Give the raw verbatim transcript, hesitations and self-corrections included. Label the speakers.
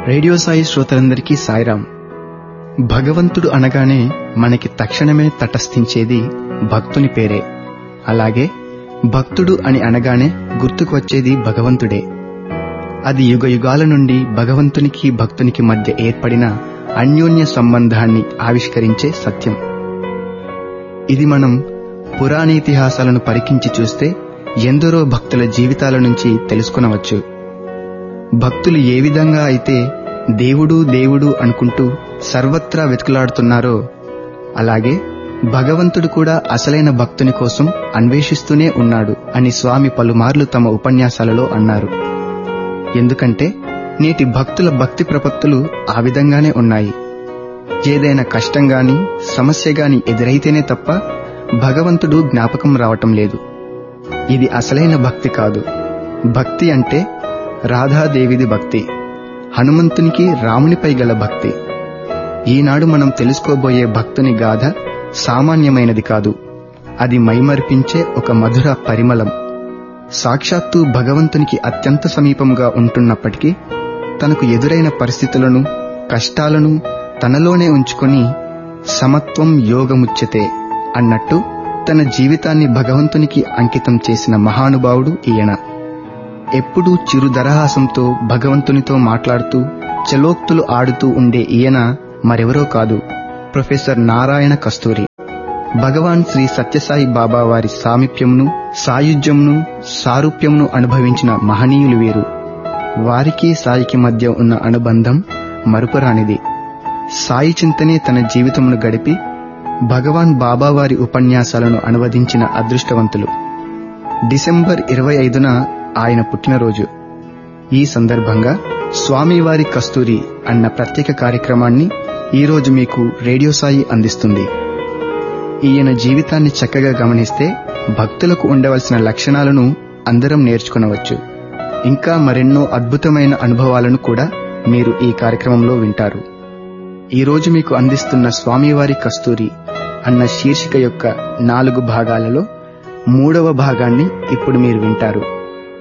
Speaker 1: Radio Sai శ్రోతలందరికీ సాయిరాం. భగవంతుడు అనగానే మనకి తక్షణమే తటస్థించేది భక్తుని పేరే. అలాగే భక్తుడు అని అనగానే గుర్తుకు వచ్చేది భగవంతుడే. అది యుగ యుగాల నుండి భగవంతునికి భక్తునికి మధ్య ఏర్పడిన అన్యోన్య సంబంధాన్ని ఆవిష్కరించే సత్యం. ఇది మనం పురాణేతిహాసాలను పరికించి చూస్తే ఎందరో భక్తుల జీవితాల నుంచి తెలుసుకొనవచ్చు. భక్తులు ఏ విధంగా అయితే దేవుడు దేవుడు అనుకుంటూ సర్వత్రా వెతుకులాడుతున్నారో అలాగే భగవంతుడు కూడా అసలైన భక్తుని కోసం అన్వేషిస్తూనే ఉన్నాడు అని స్వామి పలుమార్లు తమ ఉపన్యాసాలలో అన్నారు. ఎందుకంటే నేటి భక్తుల భక్తి ప్రపత్తులు ఆ విధంగానే ఉన్నాయి. ఏదైనా కష్టం గాని సమస్య గాని ఎదురైతేనే తప్ప భగవంతుడు జ్ఞాపకం రావటం లేదు. ఇది అసలైన భక్తి కాదు. భక్తి అంటే రాధాదేవిది భక్తి, హనుమంతునికి రామునిపై గల భక్తి. ఈనాడు మనం తెలుసుకోబోయే భక్తుని గాథ సామాన్యమైనది కాదు. అది మైమరిపించే ఒక మధుర పరిమళం. సాక్షాత్తు భగవంతునికి అత్యంత సమీపంగా ఉంటున్నప్పటికీ తనకు ఎదురైన పరిస్థితులను కష్టాలను తనలోనే ఉంచుకొని సమత్వం యోగముచ్యతే అన్నట్టు తన జీవితాన్ని భగవంతునికి అంకితం చేసిన మహానుభావుడు ఈయన. ఎప్పుడూ చిరు దరహాసంతో భగవంతునితో మాట్లాడుతూ చలోక్తులు ఆడుతూ ఉండే ఈయన మరెవరో కాదు, ప్రొఫెసర్ నారాయణ కస్తూరి. భగవాన్ శ్రీ సత్యసాయి బాబా వారి సామీప్యంను సాయుధ్యంను సారూప్యంను అనుభవించిన మహనీయులు వీరు. వారికి సాయికి మధ్య ఉన్న అనుబంధం మరుపురానిది. సాయి చింతనే తన జీవితమును గడిపి భగవాన్ బాబావారి ఉపన్యాసాలను అనువదించిన అదృష్టవంతులు. డిసెంబర్ ఇరవై ఐదున ఆయన పుట్టినరోజు. ఈ సందర్భంగా స్వామివారి కస్తూరి అన్న ప్రత్యేక కార్యక్రమాన్ని ఈరోజు మీకు రేడియో సాయి అందిస్తుంది. ఈయన జీవితాన్ని చక్కగా గమనిస్తే భక్తులకు ఉండవలసిన లక్షణాలను అందరం నేర్చుకునవచ్చు. ఇంకా మరెన్నో అద్భుతమైన అనుభవాలను కూడా మీరు ఈ కార్యక్రమంలో వింటారు. ఈరోజు మీకు అందిస్తున్న స్వామివారి కస్తూరి అన్న శీర్షిక యొక్క నాలుగు భాగాలలో మూడవ భాగాన్ని ఇప్పుడు మీరు వింటారు.